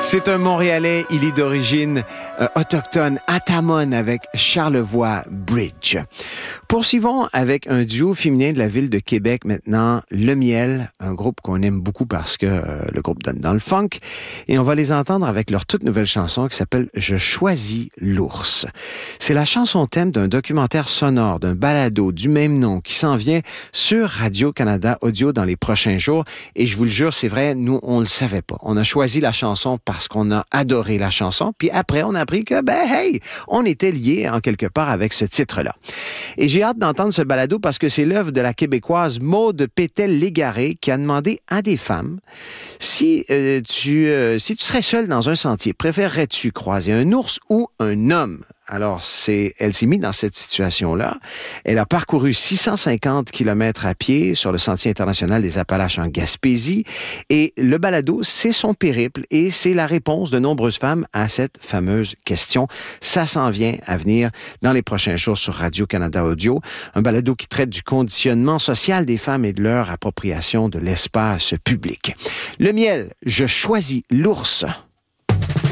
C'est un Montréalais, il est d'origine autochtone, Atamon, avec Charlevoix Bridge. Poursuivons avec un duo féminin de la ville de Québec maintenant, Le Miel, un groupe qu'on aime beaucoup parce que le groupe donne dans le funk. Et on va les entendre avec leur toute nouvelle chanson qui s'appelle « Je choisis l'ours ». C'est la chanson thème d'un documentaire sonore, d'un balado du même nom qui s'en vient sur Radio-Canada Audio dans les prochains jours. Et je vous le jure, c'est vrai, nous, on le savait pas. On a choisi la chanson parce qu'on a adoré la chanson. Puis après, on a appris que, hey, on était liés en quelque part avec ce titre-là. Et j'ai hâte d'entendre ce balado parce que c'est l'œuvre de la Québécoise Maude Pétel-Légaré qui a demandé à des femmes si tu serais seule dans un sentier, préférerais-tu croiser un ours ou un homme? Alors, elle s'est mise dans cette situation-là. Elle a parcouru 650 kilomètres à pied sur le Sentier international des Appalaches en Gaspésie. Et le balado, c'est son périple et c'est la réponse de nombreuses femmes à cette fameuse question. Ça s'en vient à venir dans les prochains jours sur Radio-Canada Audio. Un balado qui traite du conditionnement social des femmes et de leur appropriation de l'espace public. Le Miel, je choisis l'ours.